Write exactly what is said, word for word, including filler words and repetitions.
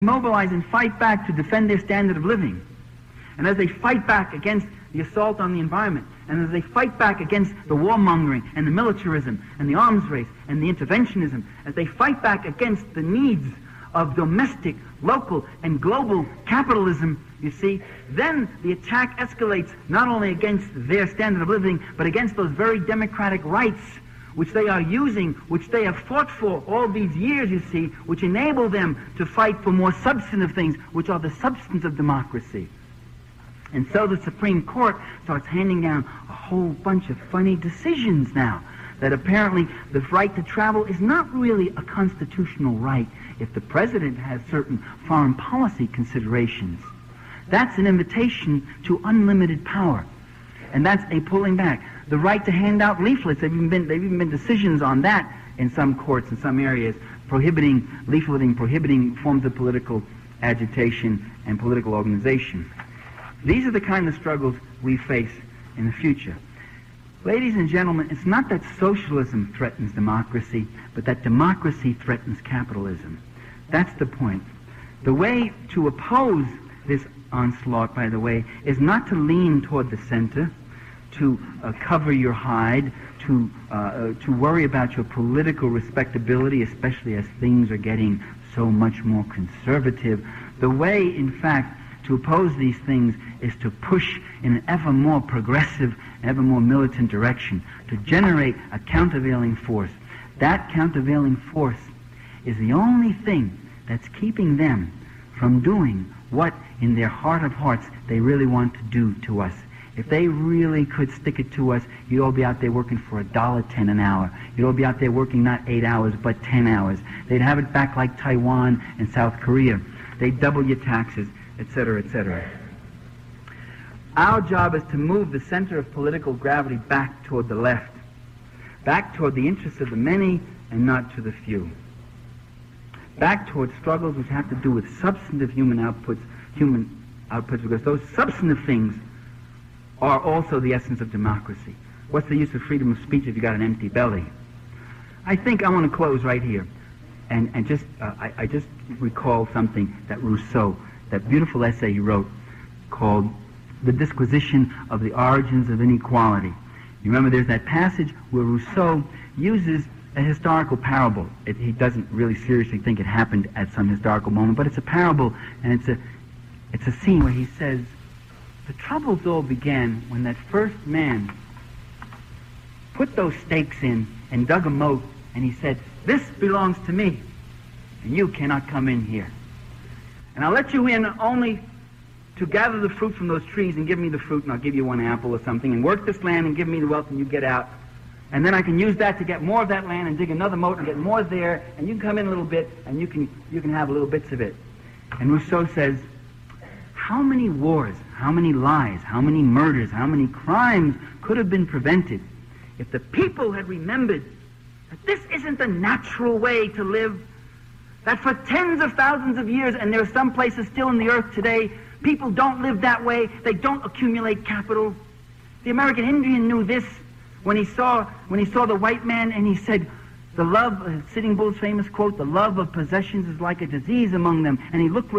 mobilize and fight back to defend their standard of living, and as they fight back against the assault on the environment, and as they fight back against the warmongering and the militarism and the arms race and the interventionism, as they fight back against the needs of domestic, local, and global capitalism, you see, then the attack escalates not only against their standard of living, but against those very democratic rights which they are using, which they have fought for all these years, you see, which enable them to fight for more substantive things, which are the substance of democracy. And so the Supreme Court starts handing down a whole bunch of funny decisions now, that apparently the right to travel is not really a constitutional right if the president has certain foreign policy considerations. That's an invitation to unlimited power, and that's a pulling back. The right to hand out leaflets, there have even been, there have even been decisions on that in some courts in some areas, prohibiting leafleting, prohibiting forms of political agitation and political organization. These are the kind of struggles we face in the future. Ladies and gentlemen, it's not that socialism threatens democracy, but that democracy threatens capitalism. That's the point. The way to oppose this onslaught, by the way, is not to lean toward the center, to uh, cover your hide, to uh, uh, to worry about your political respectability, especially as things are getting so much more conservative. The way, in fact, to oppose these things is to push in an ever more progressive, ever more militant direction, to generate a countervailing force. That countervailing force is the only thing that's keeping them from doing what, in their heart of hearts, they really want to do to us. If they really could stick it to us, you'd all be out there working for a dollar ten an hour. You'd all be out there working not eight hours, but ten hours. They'd have it back like Taiwan and South Korea. They'd double your taxes, et cetera, et cetera. Our job is to move the center of political gravity back toward the left, back toward the interests of the many and not to the few, back toward struggles which have to do with substantive human outputs, human outputs, because those substantive things are also the essence of democracy. What's the use of freedom of speech if you got an empty belly? I think I want to close right here, and and just uh, I, I just recall something that Rousseau, that beautiful essay he wrote called "The Disquisition of the Origins of Inequality." You remember there's that passage where Rousseau uses a historical parable. It, he doesn't really seriously think it happened at some historical moment, but it's a parable, and it's a it's a scene where he says, the troubles all began when that first man put those stakes in and dug a moat, and he said, "This belongs to me, and you cannot come in here. And I'll let you in only to gather the fruit from those trees and give me the fruit, and I'll give you one apple or something, and work this land and give me the wealth, and you get out. And then I can use that to get more of that land and dig another moat and get more there, and you can come in a little bit, and you can you can have little bits of it." And Rousseau says, how many wars, how many lies, how many murders, how many crimes could have been prevented if the people had remembered that this isn't the natural way to live, that for tens of thousands of years, and there are some places still in the earth today, people don't live that way, they don't accumulate capital. The American Indian knew this when he saw when he saw the white man, and he said, the love, uh, Sitting Bull's famous quote, "The love of possessions is like a disease among them," and he looked